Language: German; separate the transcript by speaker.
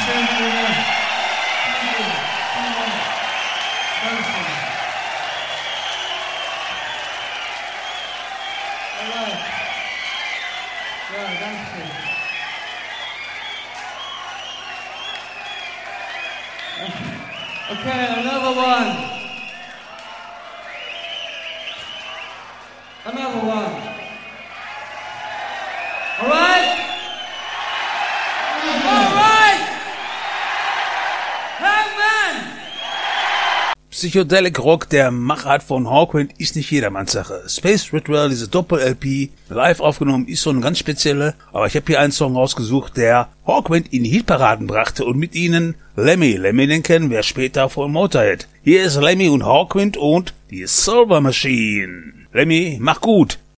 Speaker 1: Okay, another one. Another one. All right? All right! Hangman!
Speaker 2: Psychedelic Rock der Machart von Hawkwind ist nicht jedermanns Sache. Space Ritual, diese Doppel-LP, live aufgenommen, ist so eine ganz spezielle, aber ich habe hier einen Song rausgesucht, der Hawkwind in die Hitparaden brachte und mit ihnen Lemmy. Lemmy, den kennen wir später von Motorhead. Hier ist Lemmy und Hawkwind und die Silver Machine. Lemmy, mach gut!